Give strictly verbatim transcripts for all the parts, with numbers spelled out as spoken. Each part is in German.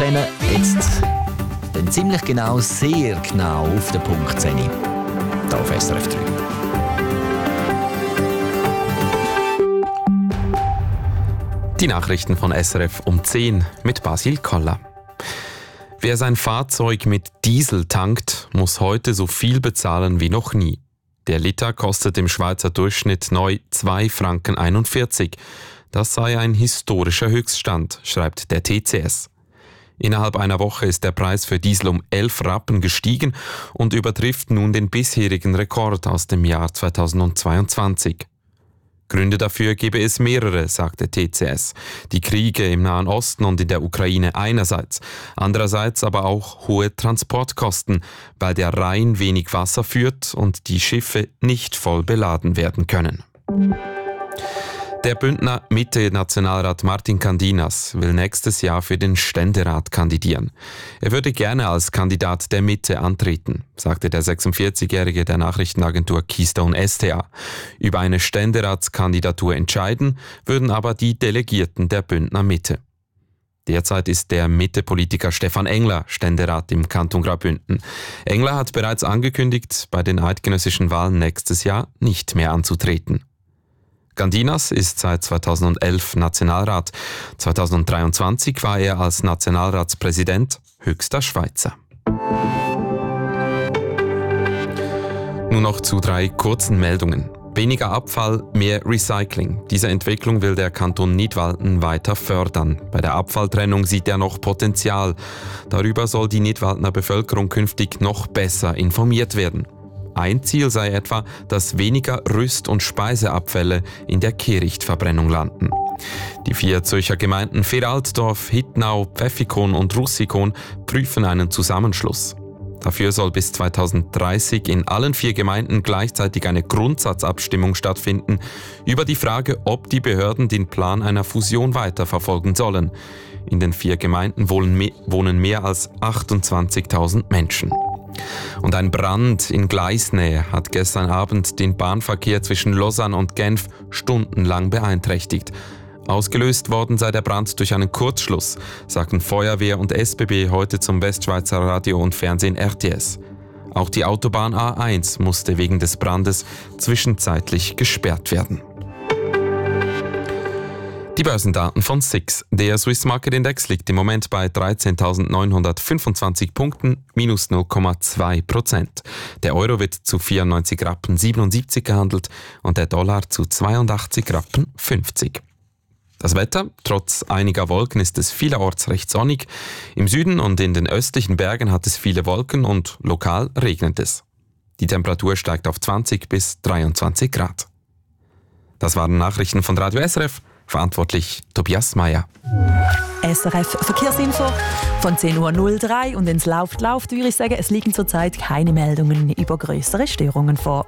zehn. Jetzt dann ziemlich genau, sehr genau auf den Punkt zehn. Hier auf S R F drei. Die Nachrichten von S R F um zehn mit Basil Koller. Wer sein Fahrzeug mit Diesel tankt, muss heute so viel bezahlen wie noch nie. Der Liter kostet im Schweizer Durchschnitt neu zwei Franken einundvierzig. Das sei ein historischer Höchststand, schreibt der T C S. Innerhalb einer Woche ist der Preis für Diesel um elf Rappen gestiegen und übertrifft nun den bisherigen Rekord aus dem Jahr zweitausendzweiundzwanzig. Gründe dafür gebe es mehrere, sagt der T C S. Die Kriege im Nahen Osten und in der Ukraine einerseits, andererseits aber auch hohe Transportkosten, weil der Rhein wenig Wasser führt und die Schiffe nicht voll beladen werden können. Der Bündner Mitte-Nationalrat Martin Candinas will nächstes Jahr für den Ständerat kandidieren. Er würde gerne als Kandidat der Mitte antreten, sagte der sechsundvierzigjährige der Nachrichtenagentur Keystone S T A. Über eine Ständeratskandidatur entscheiden würden aber die Delegierten der Bündner Mitte. Derzeit ist der Mitte-Politiker Stefan Engler Ständerat im Kanton Graubünden. Engler hat bereits angekündigt, bei den eidgenössischen Wahlen nächstes Jahr nicht mehr anzutreten. Candinas ist seit zweitausendelf Nationalrat. zweitausenddreiundzwanzig war er als Nationalratspräsident höchster Schweizer. Nun noch zu drei kurzen Meldungen. Weniger Abfall, mehr Recycling. Diese Entwicklung will der Kanton Nidwalden weiter fördern. Bei der Abfalltrennung sieht er noch Potenzial. Darüber soll die Nidwaldener Bevölkerung künftig noch besser informiert werden. Ein Ziel sei etwa, dass weniger Rüst- und Speiseabfälle in der Kehrichtverbrennung landen. Die vier Zürcher Gemeinden Feraltdorf, Hittnau, Pfäffikon und Russikon prüfen einen Zusammenschluss. Dafür soll bis zweitausenddreißig in allen vier Gemeinden gleichzeitig eine Grundsatzabstimmung stattfinden über die Frage, ob die Behörden den Plan einer Fusion weiterverfolgen sollen. In den vier Gemeinden wohnen mehr als achtundzwanzigtausend Menschen. Und ein Brand in Gleisnähe hat gestern Abend den Bahnverkehr zwischen Lausanne und Genf stundenlang beeinträchtigt. Ausgelöst worden sei der Brand durch einen Kurzschluss, sagten Feuerwehr und S B B heute zum Westschweizer Radio und Fernsehen R T S. Auch die Autobahn A eins musste wegen des Brandes zwischenzeitlich gesperrt werden. Die Börsendaten von S I X. Der Swiss Market Index liegt im Moment bei dreizehntausendneunhundertfünfundzwanzig Punkten, minus null Komma zwei Prozent. Der Euro wird zu vierundneunzig Rappen siebenundsiebzig gehandelt und der Dollar zu zweiundachtzig Rappen fünfzig. Das Wetter: Trotz einiger Wolken ist es vielerorts recht sonnig. Im Süden und in den östlichen Bergen hat es viele Wolken und lokal regnet es. Die Temperatur steigt auf zwanzig bis dreiundzwanzig Grad. Das waren Nachrichten von Radio S R F. Verantwortlich Tobias Meyer. S R F Verkehrsinfo von zehn Uhr null drei und wenn es läuft, läuft, würde ich sagen, es liegen zurzeit keine Meldungen über grössere Störungen vor.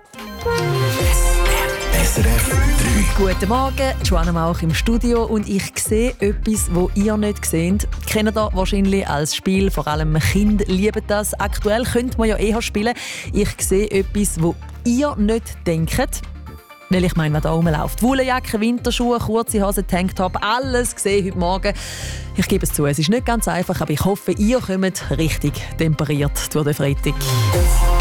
S R F drei. Guten Morgen, Joanna Mauch im Studio und ich sehe etwas, das ihr nicht seht. Kennt ihr wahrscheinlich als Spiel, vor allem Kinder lieben das. Aktuell könnte man ja eher spielen. Ich sehe etwas, das ihr nicht denkt. Weil ich meine, was da rumläuft. Wollenjacke, Winterschuhe, kurze Hose, Tanktop, alles gesehen heute Morgen. Ich gebe es zu, es ist nicht ganz einfach, aber ich hoffe, ihr kommt richtig temperiert durch den Freitag.